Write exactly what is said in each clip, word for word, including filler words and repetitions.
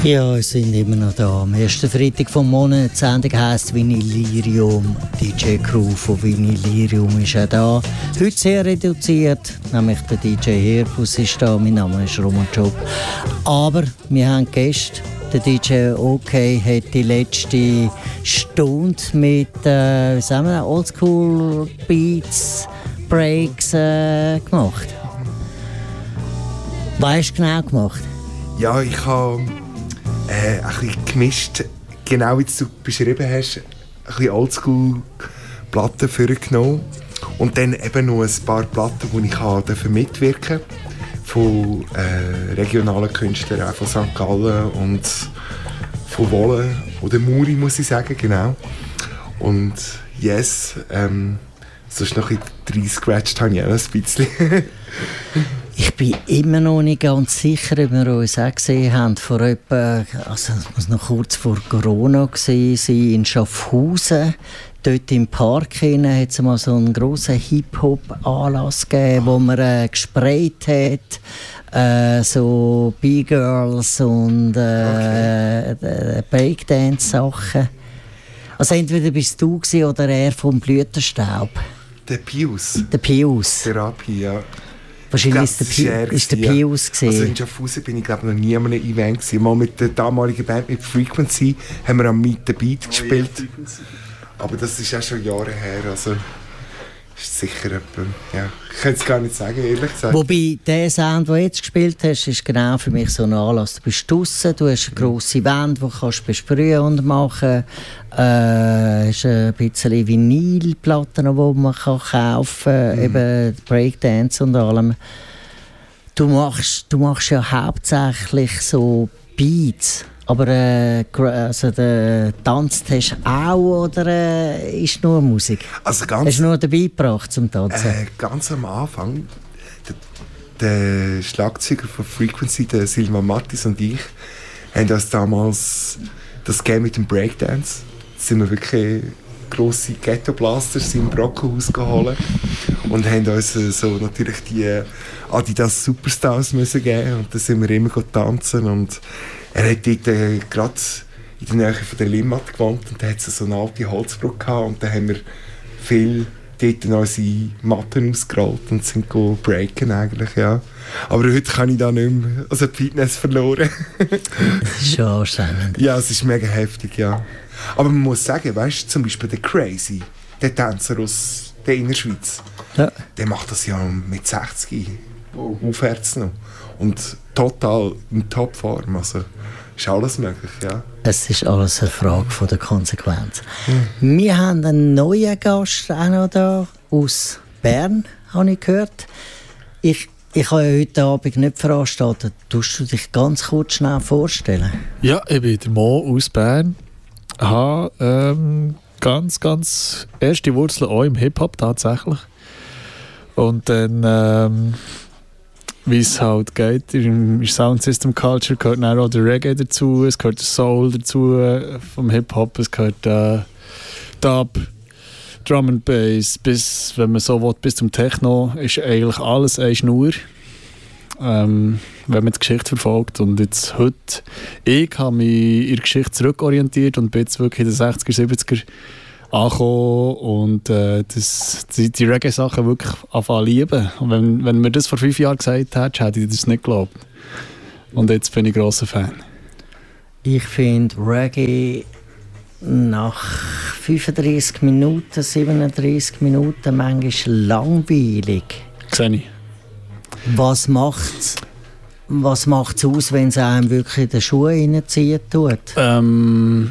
Ja, wir sind immer noch da. Am ersten Freitag vom Monat. Die Sendung heisst Vinylirium. Die D J-Crew von Vinylirium ist auch da. Heute sehr reduziert, nämlich der D J Hirbus ist da. Mein Name ist Roman Job. Aber wir haben Gäste. Der D J OK hat die letzte Stunde mit äh, wie sagen wir, Oldschool Beats, Breaks äh, gemacht. Was hast du genau gemacht? Ja, ich habe äh, ein bisschen gemischt, genau wie du beschrieben hast, ein bisschen Oldschool-Platten vorgenommen und dann eben noch ein paar Platten, wo ich mitwirken durfte, von äh, regionalen Künstlern, auch von Sankt Gallen und von Wolle oder Muri, muss ich sagen, genau. Und yes, ähm, sonst noch ein bisschen reingescratcht habe ich auch ein bisschen. Ich bin immer noch nicht ganz sicher, ob wir uns auch gesehen haben. Vor etwa, also es muss noch kurz vor Corona gewesen sein, in Schaffhausen. Dort im Park hat es mal so einen grossen Hip-Hop-Anlass gegeben, wo man äh, gesprayt hat. Äh, so B-Girls und äh, okay. Breakdance-Sachen. Also entweder bist du oder er vom Blütenstaub. Der Pius. Der Pius. Therapie, ja. Wahrscheinlich ist der, Pi- ist der Pius ja. Also in Schaffhausen bin ich glaube noch nie an einem Event gewesen. Mal mit der damaligen Band mit Frequency haben wir am Meet the Beat gespielt. Oh, ja, aber das ist auch schon Jahre her. Also ist sicher etwa, ja. Ich kann es gar nicht sagen, ehrlich gesagt. Wobei, der Sound, den du jetzt gespielt hast, ist genau für mich so ein Anlass. Du bist draussen, du hast eine grosse Wand, die du besprühen und machen kannst. Äh, hast ein bisschen Vinylplatten, die man kann kaufen kann, mhm. eben Breakdance und allem. Du machst, du machst ja hauptsächlich so Beats. Aber äh, also, äh, tanzt hast du auch oder äh, ist nur Musik? Also ganz, hast du nur dabei gebracht zum Tanzen? Äh, ganz am Anfang, der, der Schlagzeuger von Frequency, der Silvan Mattis und ich, haben uns damals das Game mit dem Breakdance. Da sind wir wirklich grosse Ghetto-Blasters im Brockenhaus geholt und haben uns so natürlich die Adidas Superstars müssen geben und da sind wir immer tanzen und er hat dort äh, gerade in der Nähe von der Limmat gewohnt und da hat es so eine alte Holzbrücke gehabt und da haben wir viel dort unsere Matten ausgerollt und sind go breaken eigentlich, ja. Aber heute kann ich da nicht mehr, also die Fitness verloren. Das ist schon anstrengend. Ja, es ist mega heftig, ja. Aber man muss sagen, weißt du, zum Beispiel der Crazy, der Tänzer aus der Innerschweiz, ja. Der macht das ja mit sechzig aufwärts noch. Und total in Topform, also ist alles möglich, ja. Es ist alles eine Frage von der Konsequenz. Hm. Wir haben einen neuen Gast auch noch da, aus Bern, habe ich gehört. Ich, ich habe ja heute Abend nicht veranstaltet. Tust du dich ganz kurz schnell vorstellen? Ja, ich bin der Mo aus Bern. Ich habe ähm, ganz, ganz erste Wurzeln auch im Hip-Hop tatsächlich. Und dann... Ähm, wie es halt geht. In der Sound System Culture gehört dann auch der Reggae dazu, es gehört der Soul dazu vom Hip-Hop, es gehört äh, Dub, Drum and Bass, bis, wenn man so will, bis zum Techno ist eigentlich alles eine Schnur, ähm, wenn man die Geschichte verfolgt. Und jetzt heute, ich habe mich in der Geschichte zurückorientiert und bin jetzt wirklich in den sechziger, siebziger angekommen und äh, das, die, die Reggae-Sachen wirklich anfangen zu lieben. Und wenn, wenn mir das vor fünf Jahren gesagt hättest, hätte ich das nicht geglaubt. Und jetzt bin ich grosser Fan. Ich finde Reggae nach fünfunddreißig Minuten, siebenunddreißig Minuten manchmal langweilig. Sehe ich. Was macht's? Was macht es aus, wenn es einem wirklich in den Schuh reinziehen tut? Ähm...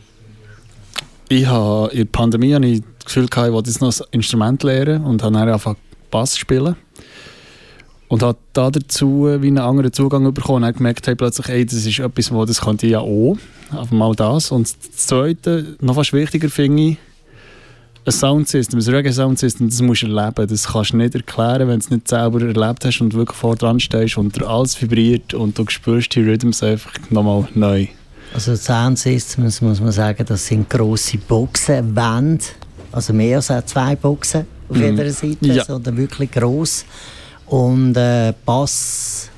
Ich habe in der Pandemie hatte ich das Gefühl, ich wollte jetzt noch ein Instrument lernen und habe dann angefangen Bass zu spielen. Und habe da dazu wie einen anderen Zugang bekommen und habe gemerkt, hey, plötzlich, ey, das ist etwas, wo das könnte ich ja auch. Aber mal das. Und das Zweite, noch fast wichtiger finde ich, ein Soundsystem, ein Reggae-Soundsystem, das musst du erleben. Das kannst du nicht erklären, wenn du es nicht selber erlebt hast und wirklich vor dran stehst und alles vibriert und du spürst die Rhythms einfach nochmal neu. Also Sound Systems, muss man sagen, das sind grosse Boxen, Wände, also mehr als auch zwei Boxen auf mm. jeder Seite, ja. Sondern wirklich gross. Und äh, Bass,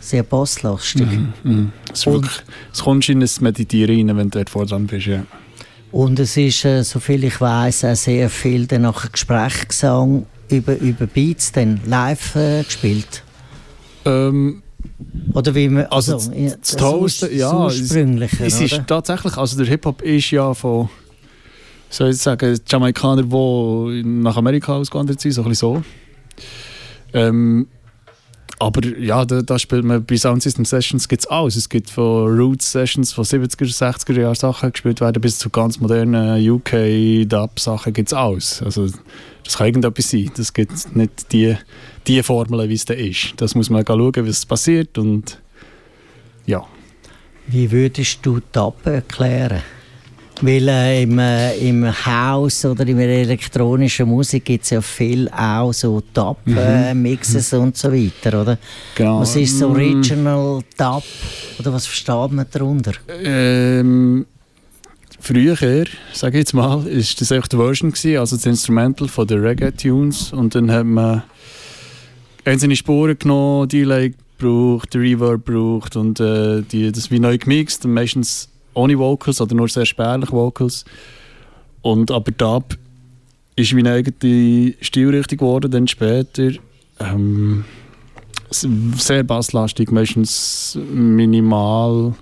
sehr basslastig. Mhm, mhm. Es, wirklich, es kommt in das Meditieren rein, wenn du dort vor dran bist, ja. Und es ist, äh, soviel ich weiss, auch sehr viel dann nachher Gesprächsgesang über, über Beats dann live äh, gespielt. Ähm, oder wie man, also, also, das, das, das, das ja, ursprüngliche, es, es ist tatsächlich, also der Hip-Hop ist ja von, soll ich sagen, Jamaikaner, die nach Amerika ausgewandert sind, so ein bisschen so. Ähm, aber ja, da, da spielt man bei Sound System Sessions gibt's alles. Es gibt von Roots Sessions von siebziger, sechziger Jahren Sachen gespielt werden bis zu ganz modernen U K-Dub-Sachen gibt's alles. Also das kann irgendetwas sein. Das gibt nicht die, die Formel, wie es da ist. Das muss man schauen, wie es passiert und ja. Wie würdest du Dub erklären? Weil äh, im, äh, im House oder in der elektronischen Musik gibt es ja viel auch so Dub-Mixes mhm. äh, und so weiter, oder? Genau. Was ist so Original Dub? Oder was versteht man darunter? Ähm, früher, sage ich jetzt mal, war das einfach die Version gewesen, also das Instrumental von den Reggae-Tunes und dann hat man einzelne Spuren genommen, Delay gebraucht, Reverb gebraucht und äh, die, das wie neu gemixt und meistens ohne Vocals oder nur sehr spärlich Vocals. Und aber Dub ist wie eine eigene Stilrichtung geworden, dann später. Ähm, sehr basslastig, meistens minimal.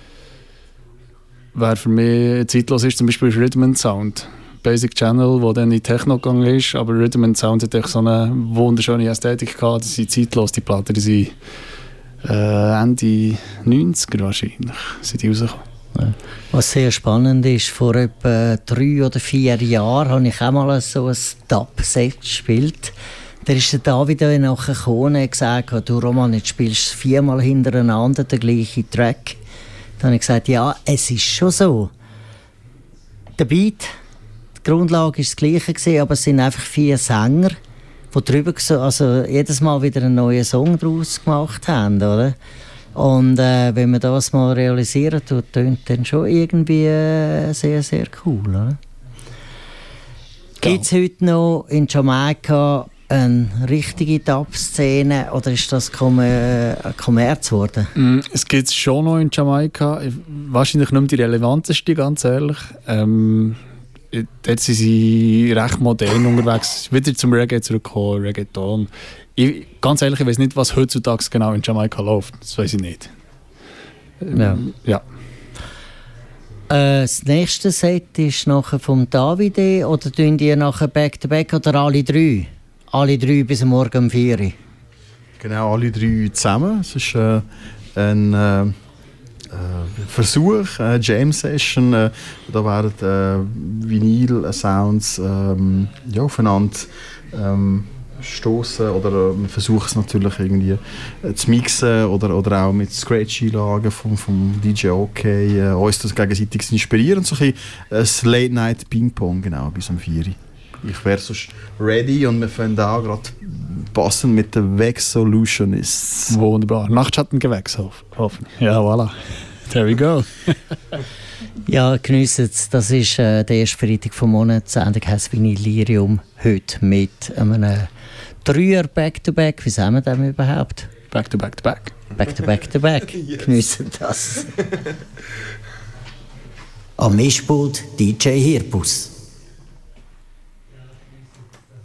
Wer für mich zeitlos ist, zum Beispiel ist Rhythm and Sound. Basic Channel, wo dann in Techno gegangen ist, aber Rhythm and Sound hat so eine wunderschöne Ästhetik gehabt. Die sind zeitlos, die Platten, die sind äh, Ende neunziger wahrscheinlich, sind die rausgekommen. Was sehr spannend ist, vor etwa drei oder vier Jahren habe ich auch mal so ein Dub-Set gespielt. Da ist der David nachher gekommen und gesagt, du Roman, jetzt spielst du viermal hintereinander den gleichen Track. Dann habe ich gesagt, ja, es ist schon so. Der Beat, die Grundlage war das Gleiche gewesen, aber es sind einfach vier Sänger, die drüber, also jedes Mal wieder einen neuen Song daraus gemacht haben, oder? Und äh, wenn man das mal realisieren tut, tönt dann schon irgendwie äh, sehr, sehr cool. Oder? Gibt es heute noch in Jamaika eine richtige Dub-Szene oder ist das Kommer- Kommerz geworden? Mm, es gibt es schon noch in Jamaika. Wahrscheinlich nicht mehr die relevanteste, ganz ehrlich. Ähm, dort sind sie recht modern unterwegs. Wieder zum Reggae zurückgekommen, Reggaeton. Ich, ganz ehrlich, ich weiß nicht, was heutzutage genau in Jamaika läuft. Das weiß ich nicht. Ja. ja. Äh, das nächste Set ist nachher vom Davide oder tun die nachher back-to-back oder alle drei? Alle drei bis morgen um vier Uhr? Genau, alle drei zusammen. Es ist äh, ein äh, Versuch, eine Jam-Session. Äh, da werden äh, Vinyl-Sounds ähm, ja, aufeinander ähm, stoßen oder man versucht es natürlich irgendwie äh, zu mixen oder, oder auch mit Scratch-Einlagen vom, vom D J OK äh, uns das gegenseitig zu inspirieren. So ein bisschen äh, Late-Night-Ping-Pong genau, bis um vier Uhr. Ich wäre sonst ready und wir fangen auch gerade passend mit den Vex Solutionists. Wunderbar. Nachtschattengewächs hoffentlich. Ja, voilà. There we go. Ja, geniessen es. Das ist äh, der erste Freitag vom Monat. Die Sendung heisst Vinylirium. Heute mit einem Dreier Back-to-Back. Wie sagen wir das überhaupt? Back-to-back-to-back. Back-to-back-to-back. Yes. Geniessen das. Am Mischpult D J Hirbus.